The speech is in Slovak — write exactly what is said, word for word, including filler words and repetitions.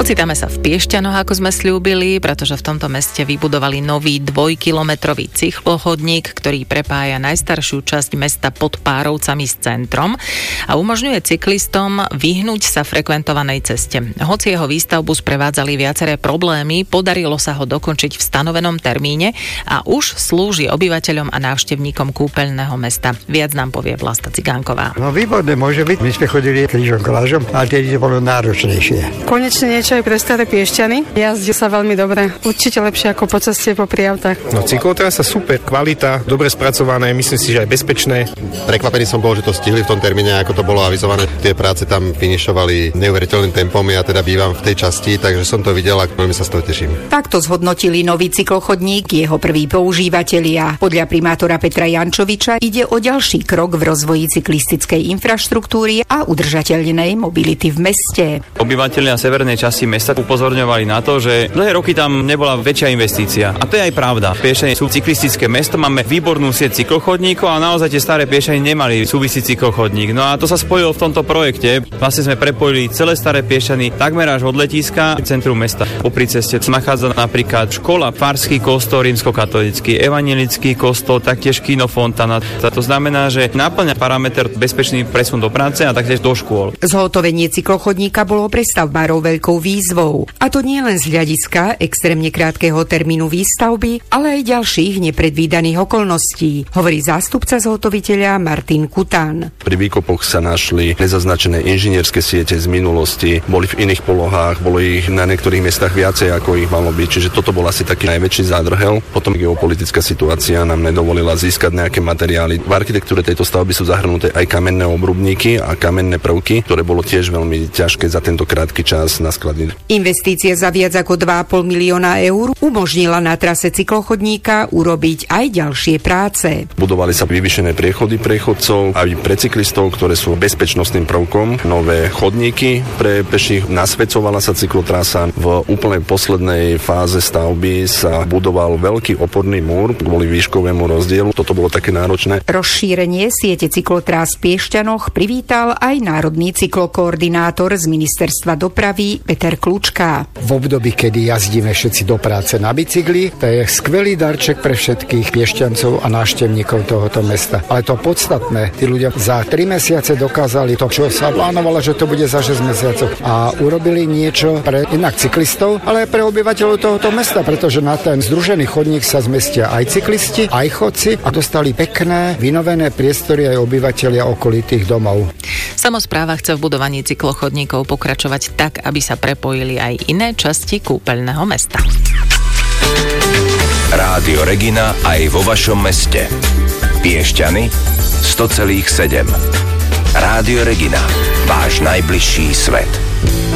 Ocitáme sa v Piešťanoch, ako sme sľúbili, pretože v tomto meste vybudovali nový dvojkilometrový cyklochodník, ktorý prepája najstaršiu časť mesta pod Párovcami s centrom a umožňuje cyklistom vyhnúť sa frekventovanej ceste. Hoci jeho výstavbu sprevádzali viaceré problémy, podarilo sa ho dokončiť v stanovenom termíne a už slúži obyvateľom a návštevníkom kúpeľného mesta. Viac nám povie Vlasta Cigánková. No výborné môže byť. My sme chodili krížom kolážom, ale tedy to bolo náročnejšie. Konečne niečo aj pre staré Piešťany. Jazdí sa veľmi dobre. Určite lepšie ako po ceste popri autách. No cyklotrasa super, kvalita, dobre spracované, myslím si, že aj bezpečné. Prekvapený som bol, že to stihli v tom termíne, ako to bolo avizované. Tie práce tam finišovali neuveriteľným tempom. Ja teda bývam v tej časti, takže som to videl a veľmi sa z toho teším. Takto zhodnotili nový cyklochodník jeho prví používatelia. Podľa primátora Petra Jančoviča ide o ďalší krok v rozvoji cyklistickej infraštruktúry a udržateľnej mobility v meste. Obyvatelia severnej časti mesta upozorňovali na to, že dlhé roky tam nebola väčšia investícia. A to je aj pravda. Piešťany sú cyklistické mesto, máme výbornú sieť cyklochodníkov a naozaj tie staré Piešťany nemali súvisí cyklochodník. No a to sa spojilo v tomto projekte. Vlastne sme prepojili celé staré Piešťany takmer až od letiska k centru mesta. Popri ceste sa nachádza napríklad škola, farský kostol rímskokatolícky, evanjelický kostol, taktiež kino Fontana. To znamená, že naplňa parameter bezpečný presun do práce a taktiež do škôl. Zhotovenie cyklochodníka bolo pre stavbárov veľkou výzvou. A to nie len z hľadiska extrémne krátkeho termínu výstavby, ale aj ďalších nepredvídaných okolností, hovorí zástupca zhotoviteľa Martin Kután. Pri výkopoch sa našli nezaznačené inžinierské siete z minulosti, boli v iných polohách, bolo ich na niektorých miestach viacej, ako ich malo byť, čiže toto bol asi taký najväčší zádrhel. Potom geopolitická situácia nám nedovolila získať nejaké materiály. V architektúre tejto stavby sú zahrnuté aj kamenné obrubníky a kamenné prvky, ktoré bolo tiež veľmi ťažké za tento krátky čas naskladniť. Investícia za viac ako dva a pol milióna eur umožnila na trase cyklochodníka urobiť aj ďalšie práce. Budovali sa vyvýšené priechody pre chodcov aj pre cyklistov, ktoré sú bezpečnostným prvkom, nové chodníky pre peších, nasvedcovala sa cyklotrasa. V úplnej poslednej fáze stavby sa budoval veľký oporný múr kvôli výškovému rozdielu. Toto bolo také náročné. Rozšírenie siete cyklotrás v Piešťanoch privítal aj národný cyklokoordinátor z ministerstva dopravy Peter Kľúčka. V období, kedy jazdíme všetci do práce na bicykli, to je skvelý darček pre všetkých Piešťancov a návštevníkov tohoto mesta. Ale to podstatné, tí ľudia za tri mesiace dokázali to, čo sa plánovalo, že to bude za šesť mesiacov a urobili niečo pre inak cyklistov, ale aj pre obyvateľov tohoto mesta, pretože na ten združený chodník sa zmestia aj cyklisti, aj chodci a dostali pekné, vynovené priestory aj obyvateľia okolitých domov. Samospráva chce v budovaní cyklochodníkov pokračovať tak, aby sa prepojili aj iné časti kúpeľného mesta. Rádio Regina aj vo vašom meste. Piešťany sto celá sedem. Rádio Regina, váš najbližší svet.